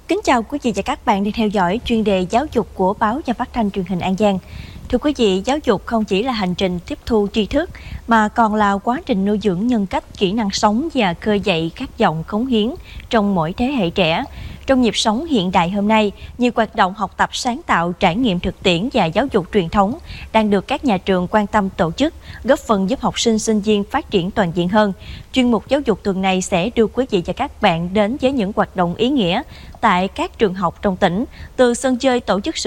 Kính chào quý vị và các bạn đang theo dõi chuyên đề giáo dục của Báo Và Phát thanh Truyền hình An Giang. Thưa quý vị, giáo dục không chỉ là hành trình tiếp thu tri thức mà còn là quá trình nuôi dưỡng nhân cách, kỹ năng sống và khơi dậy khát vọng cống hiến trong mỗi thế hệ trẻ. Trong nhịp sống hiện đại hôm nay, nhiều hoạt động học tập sáng tạo, trải nghiệm thực tiễn và giáo dục truyền thống đang được các nhà trường quan tâm tổ chức, góp phần giúp học sinh sinh viên phát triển toàn diện hơn. Chuyên mục giáo dục tuần này sẽ đưa quý vị và các bạn đến với những hoạt động ý nghĩa tại các trường học trong tỉnh, từ sân chơi tổ chức sự